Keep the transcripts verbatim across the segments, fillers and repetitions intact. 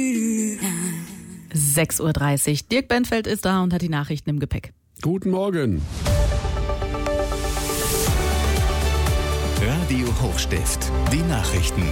sechs Uhr dreißig. Dirk Benfeld ist da und hat die Nachrichten im Gepäck. Guten Morgen. Radio Hochstift, die Nachrichten.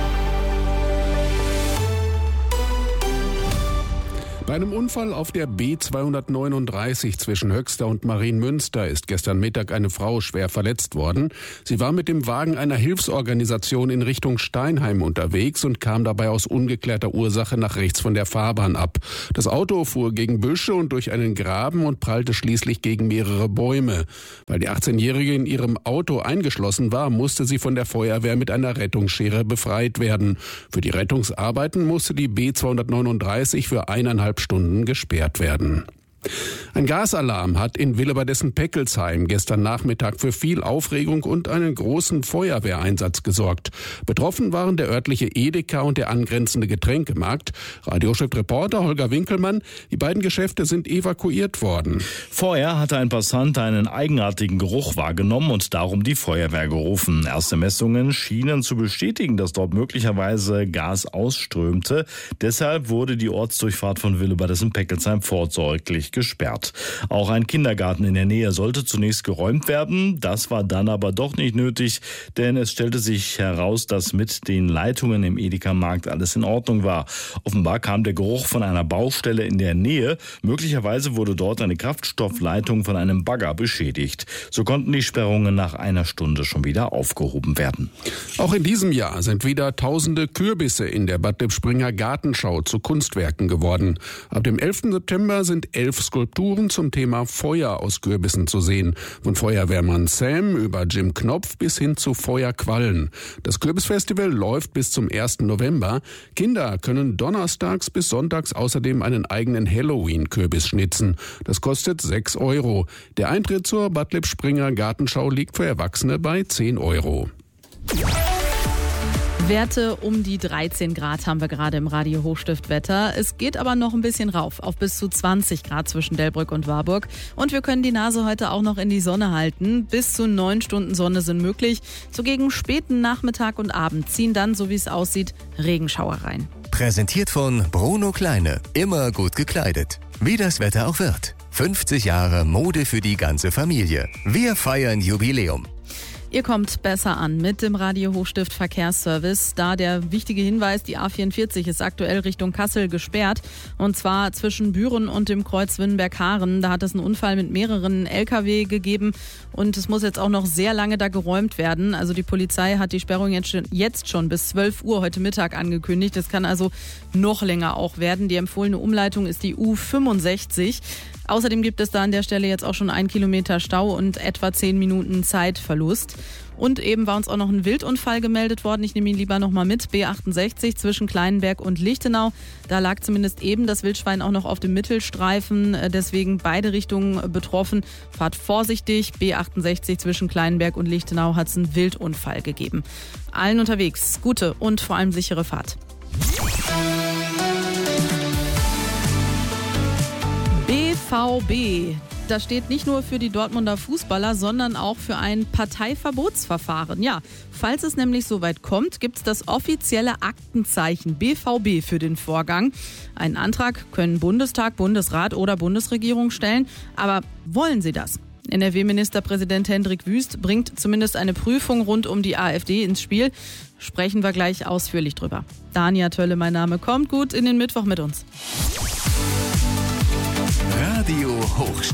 Bei einem Unfall auf der B zweihundertneununddreißig zwischen Höxter und Marienmünster ist gestern Mittag eine Frau schwer verletzt worden. Sie war mit dem Wagen einer Hilfsorganisation in Richtung Steinheim unterwegs und kam dabei aus ungeklärter Ursache nach rechts von der Fahrbahn ab. Das Auto fuhr gegen Büsche und durch einen Graben und prallte schließlich gegen mehrere Bäume. Weil die achtzehnjährige in ihrem Auto eingeschlossen war, musste sie von der Feuerwehr mit einer Rettungsschere befreit werden. Für die Rettungsarbeiten musste die B zweihundertneununddreißig für eineinhalb Stunden gesperrt werden. Ein Gasalarm hat in Willebadessen-Peckelsheim gestern Nachmittag für viel Aufregung und einen großen Feuerwehreinsatz gesorgt. Betroffen waren der örtliche Edeka und der angrenzende Getränkemarkt. Radiochefreporter Holger Winkelmann, die beiden Geschäfte sind evakuiert worden. Vorher hatte ein Passant einen eigenartigen Geruch wahrgenommen und darum die Feuerwehr gerufen. Erste Messungen schienen zu bestätigen, dass dort möglicherweise Gas ausströmte. Deshalb wurde die Ortsdurchfahrt von Willebadessen-Peckelsheim vorsorglich gesperrt. Auch ein Kindergarten in der Nähe sollte zunächst geräumt werden. Das war dann aber doch nicht nötig, denn es stellte sich heraus, dass mit den Leitungen im Edeka-Markt alles in Ordnung war. Offenbar kam der Geruch von einer Baustelle in der Nähe. Möglicherweise wurde dort eine Kraftstoffleitung von einem Bagger beschädigt. So konnten die Sperrungen nach einer Stunde schon wieder aufgehoben werden. Auch in diesem Jahr sind wieder tausende Kürbisse in der Bad Lippspringer Gartenschau zu Kunstwerken geworden. Ab dem elften September sind elf Skulpturen zum Thema Feuer aus Kürbissen zu sehen. Von Feuerwehrmann Sam über Jim Knopf bis hin zu Feuerquallen. Das Kürbisfestival läuft bis zum ersten November. Kinder können donnerstags bis sonntags außerdem einen eigenen Halloween-Kürbis schnitzen. Das kostet sechs Euro. Der Eintritt zur Bad Lippspringer Gartenschau liegt für Erwachsene bei zehn Euro. Werte um die dreizehn Grad haben wir gerade im Radio Hochstift-Wetter. Es geht aber noch ein bisschen rauf, auf bis zu zwanzig Grad zwischen Delbrück und Warburg. Und wir können die Nase heute auch noch in die Sonne halten. Bis zu neun Stunden Sonne sind möglich. So gegen späten Nachmittag und Abend ziehen dann, so wie es aussieht, Regenschauer rein. Präsentiert von Bruno Kleine. Immer gut gekleidet. Wie das Wetter auch wird. fünfzig Jahre Mode für die ganze Familie. Wir feiern Jubiläum. Ihr kommt besser an mit dem Radio Hochstift Verkehrsservice. Da der wichtige Hinweis, die A vierundvierzig ist aktuell Richtung Kassel gesperrt. Und zwar zwischen Büren und dem Kreuz Winnenberg-Haaren. Da hat es einen Unfall mit mehreren L K W gegeben. Und es muss jetzt auch noch sehr lange da geräumt werden. Also die Polizei hat die Sperrung jetzt schon, jetzt schon bis zwölf Uhr heute Mittag angekündigt. Das kann also noch länger auch werden. Die empfohlene Umleitung ist die U fünfundsechzig. Außerdem gibt es da an der Stelle jetzt auch schon ein Kilometer Stau und etwa zehn Minuten Zeitverlust. Und eben war uns auch noch ein Wildunfall gemeldet worden. Ich nehme ihn lieber nochmal mit. B achtundsechzig zwischen Kleinenberg und Lichtenau. Da lag zumindest eben das Wildschwein auch noch auf dem Mittelstreifen. Deswegen beide Richtungen betroffen. Fahrt vorsichtig. B achtundsechzig zwischen Kleinenberg und Lichtenau hat es einen Wildunfall gegeben. Allen unterwegs gute und vor allem sichere Fahrt. B V B. Das steht nicht nur für die Dortmunder Fußballer, sondern auch für ein Parteiverbotsverfahren. Ja, falls es nämlich soweit kommt, gibt es das offizielle Aktenzeichen B V B für den Vorgang. Einen Antrag können Bundestag, Bundesrat oder Bundesregierung stellen. Aber wollen sie das? N R W-Ministerpräsident Hendrik Wüst bringt zumindest eine Prüfung rund um die AfD ins Spiel. Sprechen wir gleich ausführlich drüber. Dania Tölle, mein Name. Kommt gut in den Mittwoch mit uns. Radio Hochstift.